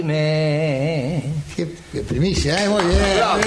Qué primicia, muy bien. Bravo.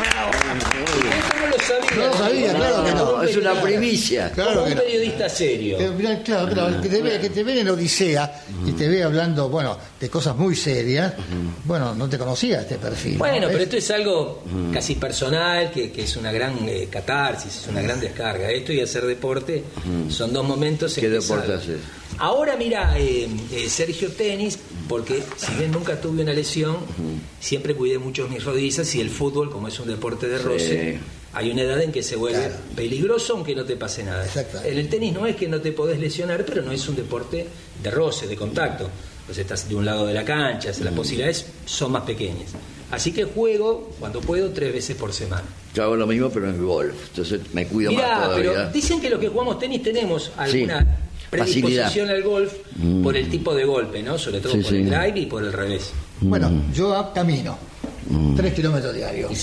Eso no lo sabía. No lo sabía, claro que no. Es una primicia. Claro Como que un no. periodista serio. Claro, que te ve en Odisea y te ve hablando, bueno, de cosas muy serias. Bueno, no te conocía este perfil. Bueno, ¿no? pero esto es algo casi personal, que es una gran catarsis, es una gran descarga. Esto y hacer deporte son dos momentos en ¿Qué que deporte salgo. haces? Ahora mira, Sergio, tenis, porque si bien nunca tuve una lesión, siempre cuidé mucho mis rodillas, y el fútbol, como es un deporte de roce, hay una edad en que se vuelve Claro. peligroso aunque no te pase nada. Exacto. En el tenis no es que no te podés lesionar, pero no es un deporte de roce, de contacto. Pues estás de un lado de la cancha, las posibilidades son más pequeñas. Así que juego, cuando puedo, 3 veces por semana. Yo hago lo mismo, pero en el golf. Entonces me cuido más Mirá, todavía. pero dicen que los que jugamos tenis tenemos Sí, alguna predisposición facilidad. al golf por el tipo de golpe, ¿no? Sobre todo Sí, por sí. el drive y por el revés. Bueno, yo camino 3 kilómetros diarios.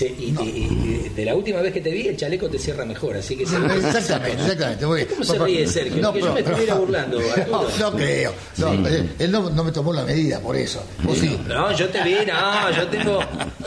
Y de la última vez que te vi, el chaleco te cierra mejor, así que... Exactamente. Muy bien. ¿Cómo se ríe Sergio? No, Que yo me estuviera burlando, Arturo. No creo. No, él no me tomó la medida por eso. ¿Vos sí? No, yo te vi, yo tengo...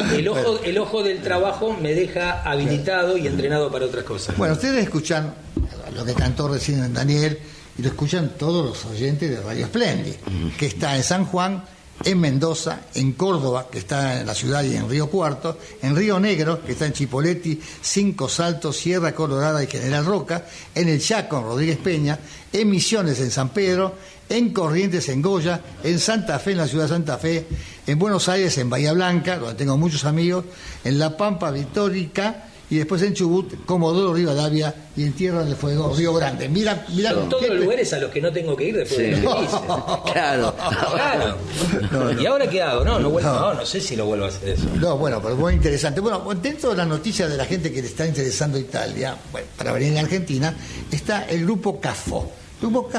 El ojo del trabajo me deja habilitado y entrenado para otras cosas. Bueno, ustedes escuchan lo que cantó recién Daniel y lo escuchan todos los oyentes de Radio Splendid, que está en San Juan, en Mendoza, en Córdoba, que está en la ciudad y en Río Cuarto, en Río Negro, que está en Chipoleti, Cinco Saltos, Sierra Colorada y General Roca, en El Chaco, en Rodríguez Peña, en Misiones, en San Pedro, en Corrientes, en Goya, en Santa Fe, en la ciudad de Santa Fe, en Buenos Aires, en Bahía Blanca, donde tengo muchos amigos, en La Pampa, Victórica, y después en Chubut, Comodoro Rivadavia, y en Tierra del Fuego, Río Grande. Mira, Son todos los lugares a los que no tengo que ir después de lo que hice. Claro. Claro. ¿Y ahora qué hago? No sé si lo vuelvo a hacer eso. No, bueno, pero muy interesante. Bueno, dentro de las noticias de la gente que le está interesando Italia, bueno, para venir a Argentina, está el grupo CAFO. El grupo